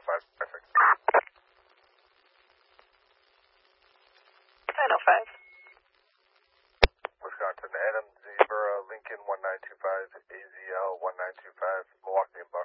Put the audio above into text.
905, perfect. 905. Wisconsin, Adam Zebra, Lincoln 1925, AZL 1925, Milwaukee and Buck.